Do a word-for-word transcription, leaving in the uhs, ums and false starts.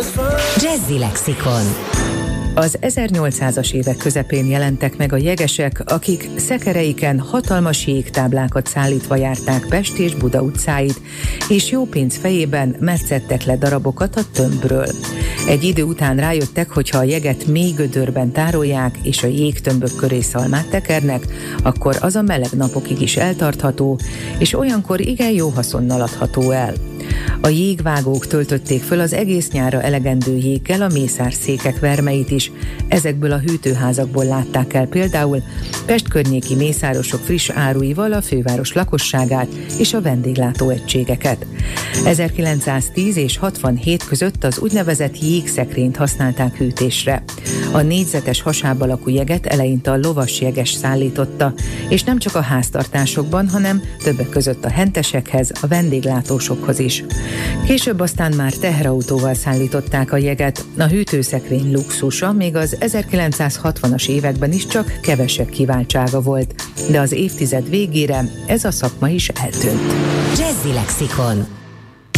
Jazzy Lexikon. Az ezernyolcszázas évek közepén jelentek meg a jegesek, akik szekereiken hatalmas jégtáblákat szállítva járták Pest és Buda utcáit, és jó pénz fejében metszettek le darabokat a tömbről. Egy idő után rájöttek, hogy ha a jeget mély gödörben tárolják, és a jégtömbök köré szalmát tekernek, akkor az a meleg napokig is eltartható, és olyankor igen jó haszonnal adható el. A jégvágók töltötték föl az egész nyárra elegendő jéggel a mészárszékek vermeit is. Ezekből a hűtőházakból látták el például Pest környéki mészárosok friss áruival a főváros lakosságát és a vendéglátóegységeket. ezerkilencszáztíz és hatvanhét között az úgynevezett jégszekrényt használták hűtésre. A négyzetes hasább alakú jeget eleinte a lovas jeges szállította, és nem csak a háztartásokban, hanem többek között a hentesekhez, a vendéglátósokhoz is. Később aztán már teherautóval szállították a jeget. A hűtőszekrény luxusa még az ezerkilencszázhatvanas években is csak kevesebb kiváltsága volt, de az évtized végére ez a szakma is eltűnt. Jazzy Lexikon.